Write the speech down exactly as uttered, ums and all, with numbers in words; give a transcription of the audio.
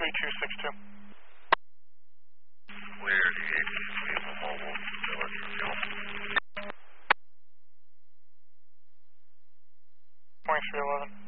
three two six two. Clear the Vehicle Mobile, Village Fuel. twenty-three eleven.